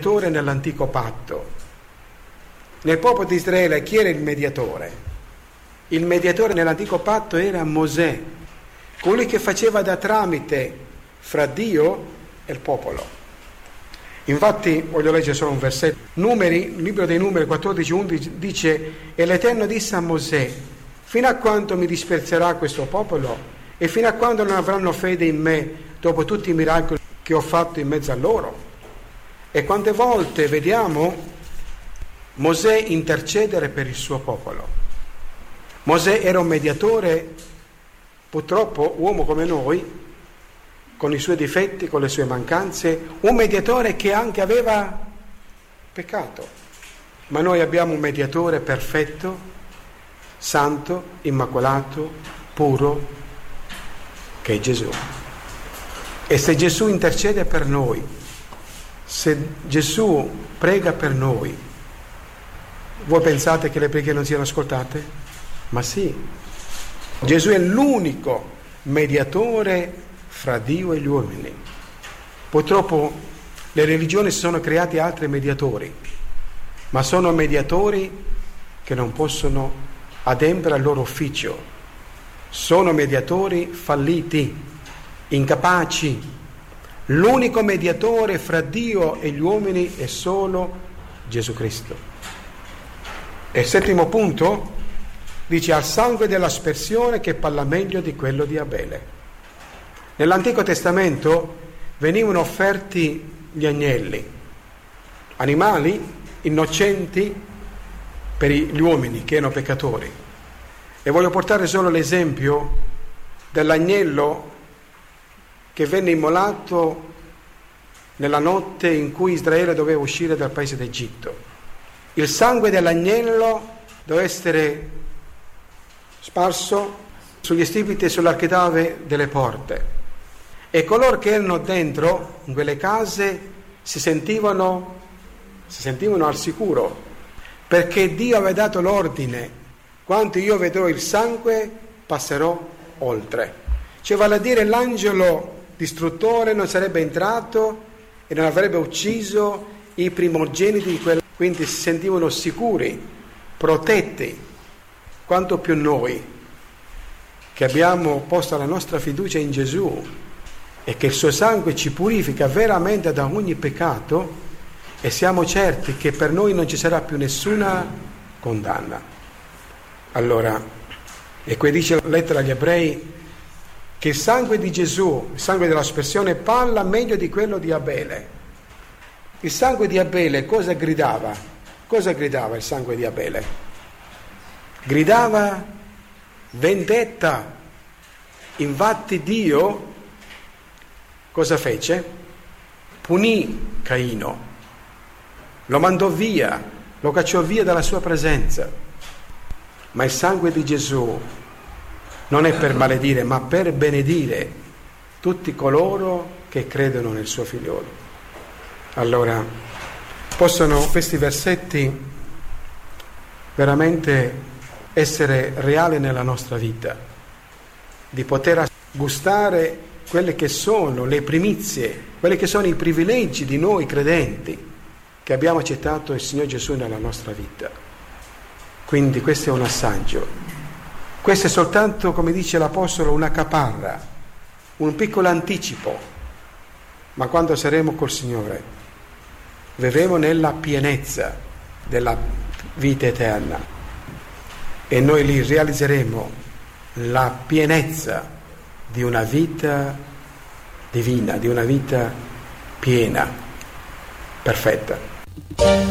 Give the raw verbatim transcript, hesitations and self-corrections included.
nell'antico patto. Nel popolo di Israele chi era il mediatore? Il mediatore nell'antico patto era Mosè, colui che faceva da tramite fra Dio e il popolo. Infatti voglio leggere solo un versetto. Numeri, il libro dei Numeri quattordici undici dice: e l'Eterno disse a Mosè: fino a quando mi disprezzerà questo popolo? E fino a quando non avranno fede in me dopo tutti i miracoli che ho fatto in mezzo a loro? E quante volte vediamo Mosè intercedere per il suo popolo. Mosè era un mediatore, purtroppo uomo come noi, con i suoi difetti, con le sue mancanze, un mediatore che anche aveva peccato. Ma noi abbiamo un mediatore perfetto, santo, immacolato, puro, che è Gesù. E se Gesù intercede per noi, se Gesù prega per noi, voi pensate che le preghiere non siano ascoltate? Ma sì, Gesù è l'unico mediatore fra Dio e gli uomini. Purtroppo le religioni si sono create altri mediatori, ma sono mediatori che non possono adempiere al loro ufficio. Sono mediatori falliti, incapaci. L'unico mediatore fra Dio e gli uomini è solo Gesù Cristo. E il settimo punto dice: al sangue dell'aspersione che parla meglio di quello di Abele. Nell'Antico Testamento venivano offerti gli agnelli, animali innocenti per gli uomini che erano peccatori. E voglio portare solo l'esempio dell'agnello che venne immolato nella notte in cui Israele doveva uscire dal paese d'Egitto. Il sangue dell'agnello doveva essere sparso sugli stipiti e sull'architrave delle porte, e coloro che erano dentro in quelle case si sentivano, si sentivano al sicuro, perché Dio aveva dato l'ordine: quando io vedrò il sangue passerò oltre. Cioè, vale a dire, l'angelo distruttore non sarebbe entrato e non avrebbe ucciso i primogeniti di quella. Quindi si sentivano sicuri, protetti. Quanto più noi che abbiamo posto la nostra fiducia in Gesù e che il suo sangue ci purifica veramente da ogni peccato, e siamo certi che per noi non ci sarà più nessuna condanna. Allora, e qui dice la lettera agli Ebrei che il sangue di Gesù, il sangue dell'aspersione, parla meglio di quello di Abele. Il sangue di Abele cosa gridava? Cosa gridava il sangue di Abele? Gridava vendetta. Infatti Dio cosa fece? Punì Caino, lo mandò via, lo cacciò via dalla sua presenza. Ma il sangue di Gesù non è per maledire, ma per benedire tutti coloro che credono nel suo figliolo. Allora, possono questi versetti veramente essere reali nella nostra vita, di poter gustare quelle che sono le primizie, quelli che sono i privilegi di noi credenti che abbiamo accettato il Signore Gesù nella nostra vita. Quindi questo è un assaggio. Questo è soltanto, come dice l'Apostolo, una caparra, un piccolo anticipo. Ma quando saremo col Signore, vivremo nella pienezza della vita eterna, e noi lì realizzeremo la pienezza di una vita divina, di una vita piena, perfetta.